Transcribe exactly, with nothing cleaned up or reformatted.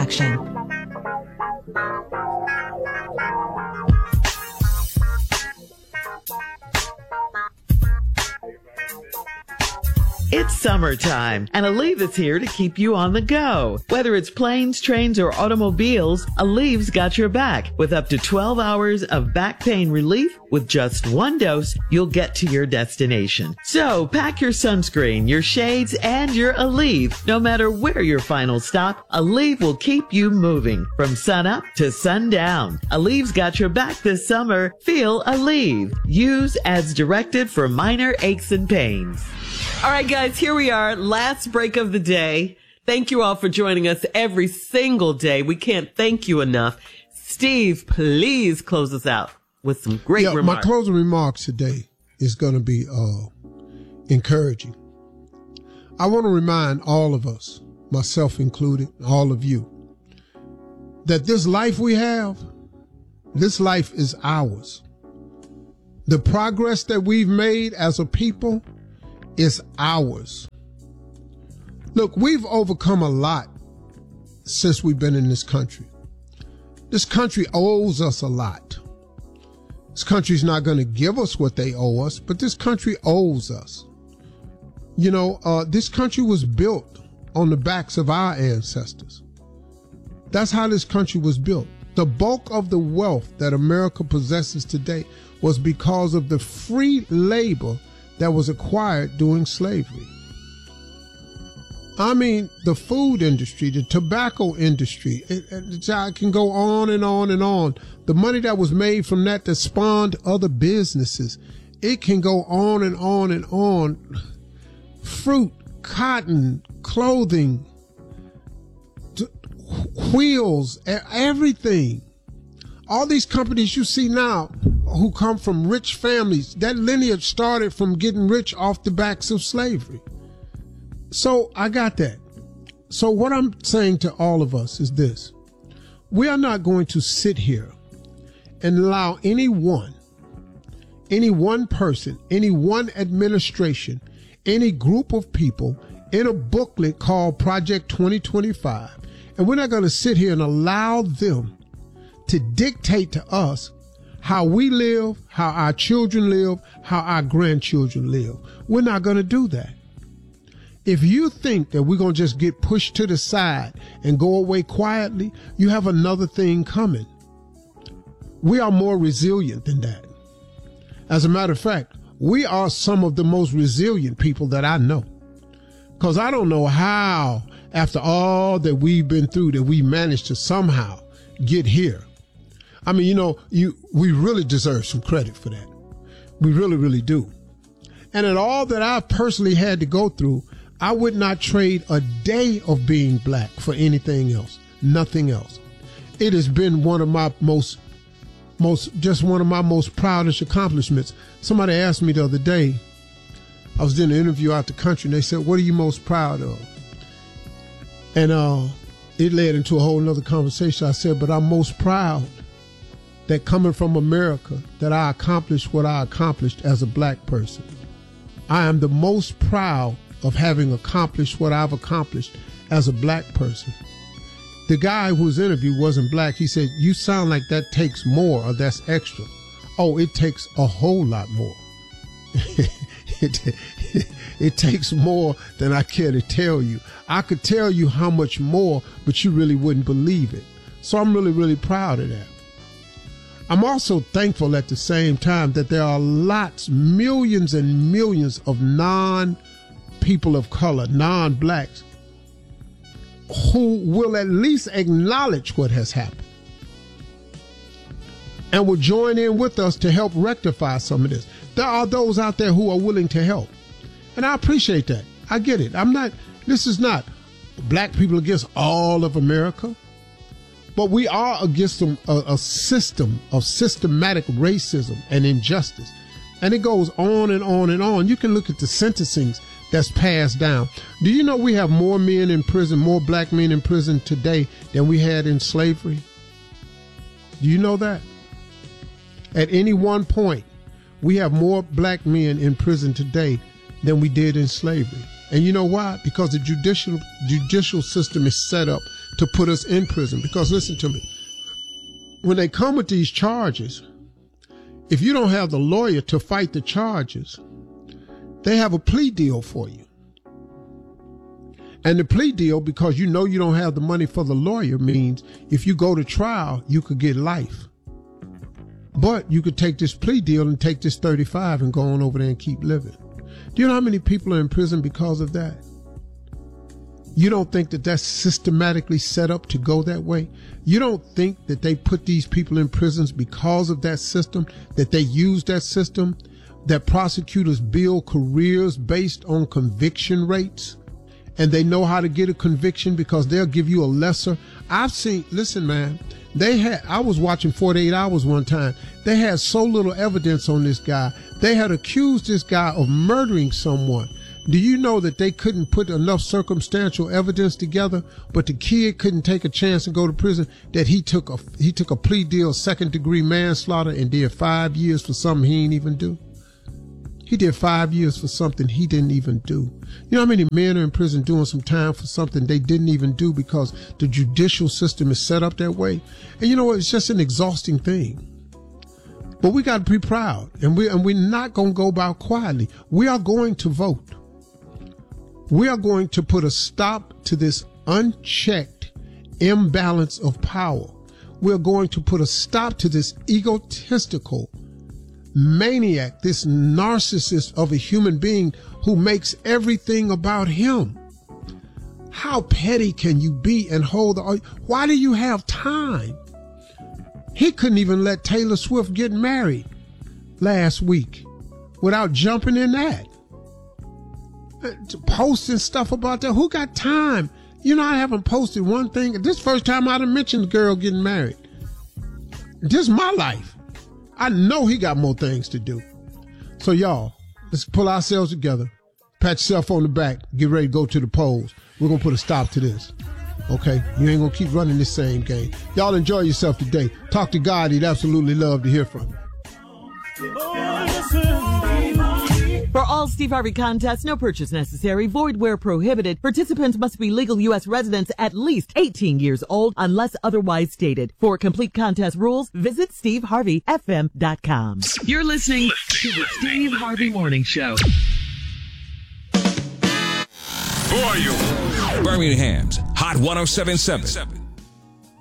Protection. It's summertime, and Aleve is here to keep you on the go. Whether it's planes, trains, or automobiles, Aleve's got your back. With up to twelve hours of back pain relief, with just one dose, you'll get to your destination. So pack your sunscreen, your shades, and your Aleve. No matter where your final stop, Aleve will keep you moving from sunup to sundown. Aleve's got your back this summer. Feel Aleve. Use as directed for minor aches and pains. All right, guys, here we are. Last break of the day. Thank you all for joining us every single day. We can't thank you enough. Steve, please close us out with some great yeah, remarks. My closing remarks today is going to be uh, encouraging. I want to remind all of us, myself included, all of you, that this life we have, this life is ours. The progress that we've made as a people is ours. Look, we've overcome a lot since we've been in this country. This country owes us a lot. This country's not going to give us what they owe us, but this country owes us. You know, uh, this country was built on the backs of our ancestors. That's how this country was built. The bulk of the wealth that America possesses today was because of the free labor that was acquired during slavery. I mean, the food industry, the tobacco industry, it, it, I can go on and on and on. The money that was made from that that spawned other businesses, it can go on and on and on. Fruit, cotton, clothing, t- wheels, everything. All these companies you see now who come from rich families, that lineage started from getting rich off the backs of slavery. So I got that. So what I'm saying to all of us is this. We are not going to sit here and allow anyone, any one person, any one administration, any group of people in a booklet called Project twenty twenty-five, and we're not going to sit here and allow them to dictate to us how we live, how our children live, how our grandchildren live. We're not going to do that. If you think that we're going to just get pushed to the side and go away quietly, you have another thing coming. We are more resilient than that. As a matter of fact, we are some of the most resilient people that I know. Because I don't know how, after all that we've been through, that we managed to somehow get here. I mean, you know, you we really deserve some credit for that. We really, really do. And in all that I personally had to go through, I would not trade a day of being black for anything else. Nothing else. It has been one of my most, most, just one of my most proudest accomplishments. Somebody asked me the other day, I was doing an interview out the country, and they said, what are you most proud of? And uh, it led into a whole nother conversation. I said, but I'm most proud that coming from America, that I accomplished what I accomplished as a black person. I am the most proud of having accomplished what I've accomplished as a black person. The guy who was interviewed wasn't black. He said, you sound like that takes more or that's extra. Oh, it takes a whole lot more. it, it takes more than I care to tell you. I could tell you how much more, but you really wouldn't believe it. So I'm really, really proud of that. I'm also thankful at the same time that there are lots, millions and millions of non-people of color, non-blacks, who will at least acknowledge what has happened and will join in with us to help rectify some of this. There are those out there who are willing to help. And I appreciate that. I get it. I'm not, this is not black people against all of America. But we are against a, a system of systematic racism and injustice. And it goes on and on and on. You can look at the sentencings that's passed down. Do you know we have more men in prison, more black men in prison today than we had in slavery? Do you know that? At any one point, we have more black men in prison today than we did in slavery. And you know why? Because the judicial judicial system is set up to put us in prison. Because listen to me, when they come with these charges, if you don't have the lawyer to fight the charges, they have a plea deal for you. And the plea deal, because you know you don't have the money for the lawyer, means if you go to trial, you could get life. But you could take this plea deal and take this thirty-five and go on over there and keep living. Do you know how many people are in prison because of that? You don't think that that's systematically set up to go that way? You don't think that they put these people in prisons because of that system, that they use that system, that prosecutors build careers based on conviction rates? And they know how to get a conviction because they'll give you a lesser. I've seen, listen, man, they had, I was watching forty-eight hours one time. They had so little evidence on this guy. They had accused this guy of murdering someone. Do you know that they couldn't put enough circumstantial evidence together, but the kid couldn't take a chance and go to prison, that he took a, he took a plea deal, second degree manslaughter, and did five years for something he didn't even do? He did five years for something he didn't even do. You know how many men are in prison doing some time for something they didn't even do because the judicial system is set up that way? And you know what? It's just an exhausting thing. But we got to be proud, and we and we're not going to go about quietly. We are going to vote. We are going to put a stop to this unchecked imbalance of power. We're going to put a stop to this egotistical maniac, this narcissist of a human being who makes everything about him. How petty can you be and hold the, why do you have time? He couldn't even let Taylor Swift get married last week without jumping in that. Posting stuff about that. Who got time? You know, I haven't posted one thing. This is the first time I'd have mentioned the girl getting married. This is my life. I know he got more things to do. So y'all, let's pull ourselves together. Pat yourself on the back. Get ready to go to the polls. We're going to put a stop to this. Okay? You ain't going to keep running this same game. Y'all enjoy yourself today. Talk to God. He'd absolutely love to hear from you. For all Steve Harvey contests, no purchase necessary, void where prohibited. Participants must be legal U S residents at least eighteen years old unless otherwise stated. For complete contest rules, visit steve harvey f m dot com. You're listening to the Steve Harvey Morning Show. Who are you? Birmingham's Hot one oh seven point seven.